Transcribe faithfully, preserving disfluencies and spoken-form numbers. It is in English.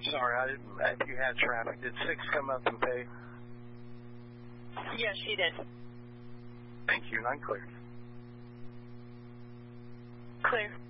sorry, I didn't. I, you had traffic. Did six come up and pay? Yes, she did. Thank you. Nine clear. Clear.